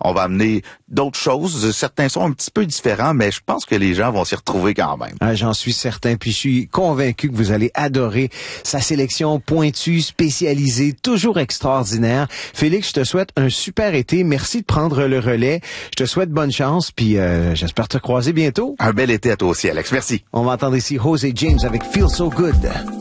on va amener d'autres choses. Certains sont un petit peu différents, mais je pense que les gens vont s'y retrouver quand même. Ah, j'en suis certain, puis je suis convaincu que vous allez adorer sa sélection pointue, spécialisée, toujours extraordinaire. Félix, je te souhaite un super été. Merci de prendre le relais. Je te souhaite bonne chance, puis j'espère te croiser bientôt. Un bel été à toi aussi, Alex. Merci. On va entendre ici Jose James avec Feel So Good.